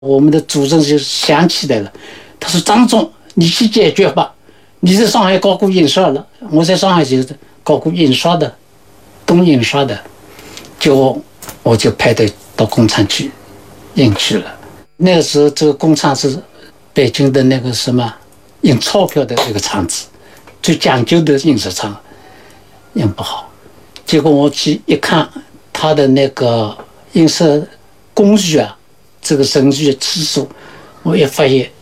我们的主任就想起来了，他说：“张总，你去解决吧。你在上海搞过印刷了，我在上海就是搞过印刷的，东印刷的，我就派队到工厂去印去了。那个时候，这个工厂是北京的那个什么印钞票的这个厂子，最讲究的印刷厂，印不好。结果我去一看，他的那个印刷工序啊，这个程序次数，我一发现。”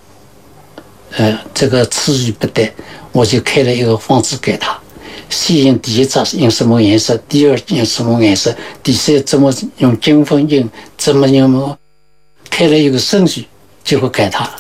这个次序不对，我就开了一个方子给他，先印第一张印什么颜色，第二印什么颜色，第三怎么用金粉印，怎么用，开了一个顺序，结果给他。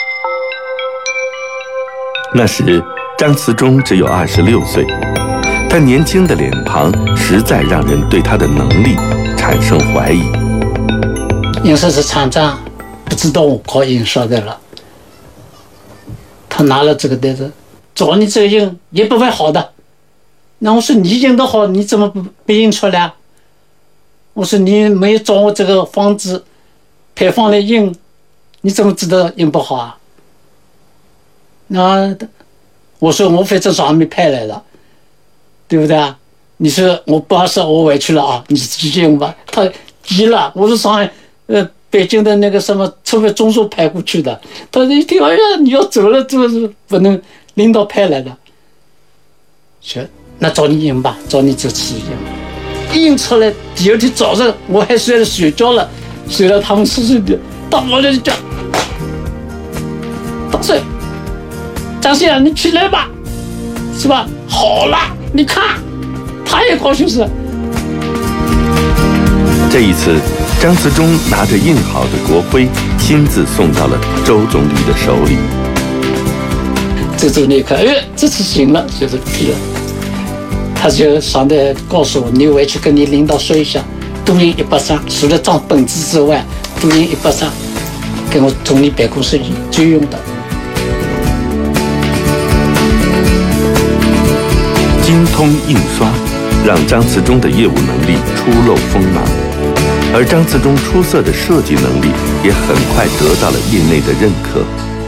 那时张慈忠只有26岁，他年轻的脸庞实在让人对他的能力产生怀疑。 印刷是厂长不知道我搞印刷的了。他拿了这个袋子，找你这个印也不会好的。那我说你印得好，你怎么不印出来？我说你没有照我这个方子配方来印，你怎么知道印不好啊？那我说我反正上面派来了，对不对啊？你说我不好说，我委屈了啊，你自己印吧。他急了，我说上海北京的那个什么特别中枢派过去的，他一听哎呀你要走了，这是不能领导派来的，说那找你印吧，找你这次印出来。第二天早上我还睡觉了，睡到他们宿舍里，到我这里讲，他说张先生你起来吧，是吧？好了，你看，他也高兴死。 这一次，张慈忠拿着印好的国徽，亲自送到了周总理的手里。 周总理看，这次行了，就是批了。他就上来告诉我，你回去跟你领导说一下，多印100张，除了张本子之外，多印100张，给我总理办公室里就用的。 精通印刷，让张慈忠的业务能力初露锋芒。而张慈忠出色的设计能力也很快得到了业内的认可。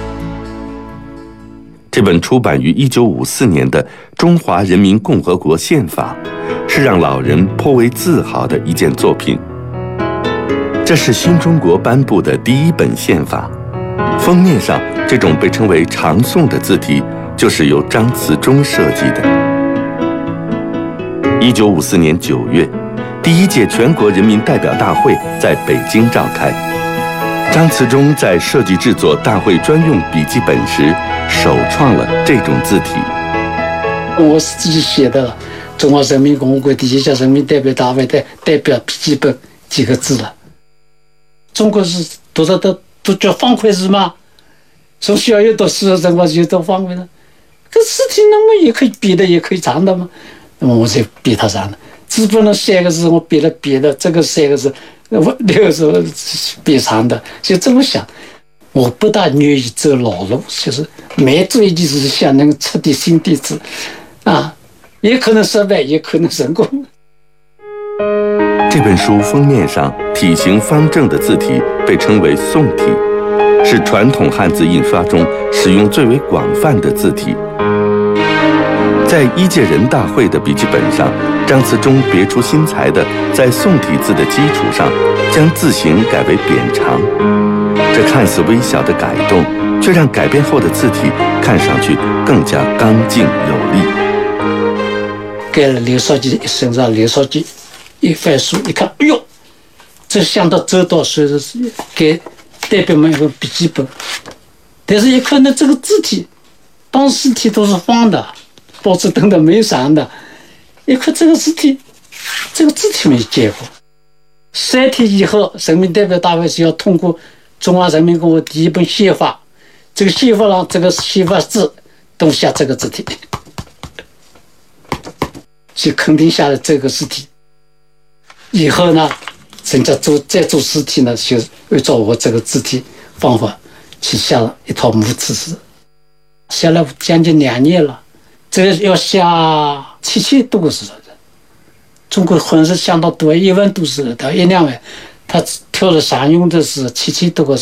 这本出版于1954年的《中华人民共和国宪法》，是让老人颇为自豪的一件作品。这是新中国颁布的第1本宪法，封面上这种被称为长颂的字体，就是由张慈忠设计的。1954年9月。第1届全国人民代表大会在北京召开，张慈忠在设计制作大会专用笔记本时，首创了这种字体。 我是自己写的了，中华人民共和国第1届人民代表大会的代表笔记本几个字了。中国是都叫方块字吗？从小学到4岁我就到方块了。可字体那么也可以笔的，也可以长的嘛。那么我就笔它长的。字不能3个字，我比了别的，这个3个字，我6个字比长的，就这么想。我不大愿意走老路，就是每做一件事想能彻底新弟子，啊，也可能失败，也可能成功。 这本书封面上体型方正的字体被称为宋体，是传统汉字印刷中使用最为广泛的字体。在1届人大会的笔记本上，张慈忠别出心裁地在宋体字的基础上，将字形改为扁长。这看似微小的改动，却让改变后的字体看上去更加刚劲有力。 给了刘少奇身上，刘少奇一翻书一看，哎呦，这想到周到，所以是给代表们一个笔记本。但是一看呢，这个字体，当时体都是方的。报纸登的没有长的，一看这个字体没见过。3天以后，人民代表大会是要通过中华人民共和国第1本宪法，这个宪法上这个宪法字都下这个字体，就肯定下了这个字体。以后呢，人家再做字体呢，就按照我这个字体方法去下了一套母字字，下了将近2年了。这个要下7000多个字的，中国好像是想到多1万多字，到1-2万， 他跳的善用的是7,7多个